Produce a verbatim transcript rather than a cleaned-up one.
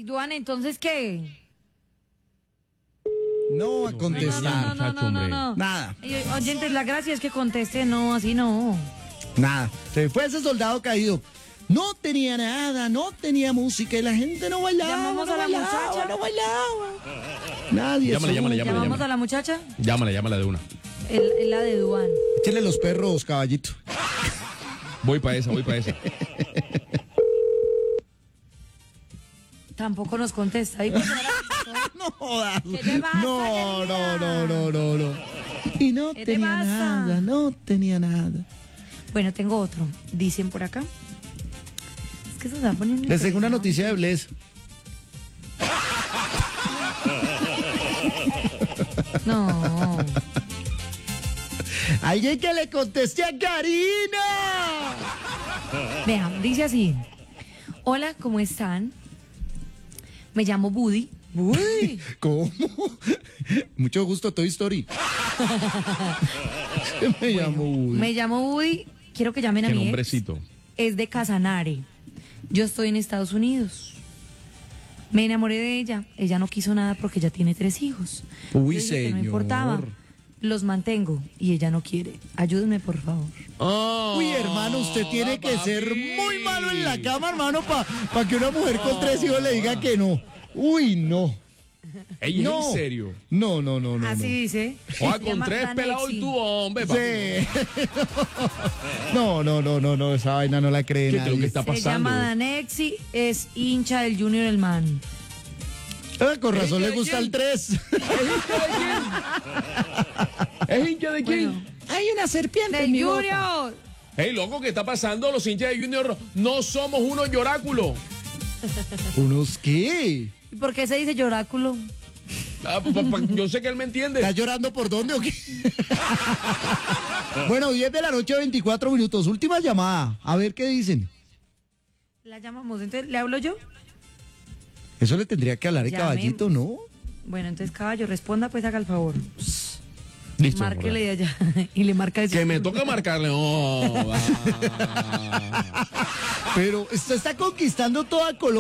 Ey, Duan, ¿entonces qué? No va a contestar. No, no, no, no, no, no. Nada. Ey, oyentes, la gracia es que conteste, no, así no. Nada. Se fue ese soldado caído. No tenía nada, no tenía música y la gente no bailaba. Llamamos no a la bailaba, muchacha. No bailaba. Nadie. Llámale, llámale, llámale. ¿Llamamos a la muchacha? Llámala, llámala de una. El, el- la de Duan. Échale los perros, caballito. Voy para esa, voy para esa. Tampoco nos contesta. Ahí pues, ahora- No jodas. ¿Qué te pasa, No, no, querida? no, no, no, no. Y no ¿Qué te tenía pasa? nada, no tenía nada. Bueno, tengo otro. Dicen por acá. Es que se está poniendo. Les tengo una interesante. noticia de Bless. No. Alguien que le conteste a Karina. Vean, dice así. Hola, ¿cómo están? Me llamo Buddy. Buddy. ¿Cómo? Mucho gusto, Toy Story. Me llamo Woody. Me llamo Buddy. Quiero que llamen a Qué mi ex. nombrecito. Es de Casanare. Yo estoy en Estados Unidos. Me enamoré de ella. Ella no quiso nada porque ya tiene tres hijos. Uy, Yo dije que no señor. importaba. Los mantengo y ella no quiere. Ayúdenme, por favor. Uy, hermano, usted tiene que ser muy malo en la cama, hermano, para que una mujer con tres hijos le diga que no. Uy, no. Ey, ¿es No. en serio? No, no, no, no. Así no. dice. Oa, Se con llama tres Danexi. pelados y tú, hombre. papi. Sí. No, no, no, no, no, esa vaina no la cree ¿Qué es lo nadie. que está Se pasando? llama Danexi, es hincha del Junior el man. Ah, con razón ¿Es le de gusta quién? el tres. ¿Es hincha de quién? Bueno, Hay una serpiente en del mi boca. Junior. Ey, loco, ¿qué está pasando? Los hinchas de Junior no somos unos lloráculos. ¿Unos qué? ¿Y por qué se dice lloráculo? Ah, pa- pa- yo sé que él me entiende. ¿Estás llorando por dónde o qué? Bueno, diez de la noche, veinticuatro minutos. Última llamada. A ver qué dicen. La llamamos, entonces, ¿le hablo yo? Eso le tendría que hablar el Llamemos. caballito, ¿no? Bueno, entonces, caballo, responda, pues haga el favor. Listo. Márquele de allá y le marca eso. Que me toca marcarle. Oh, va. Pero usted está conquistando toda Colombia.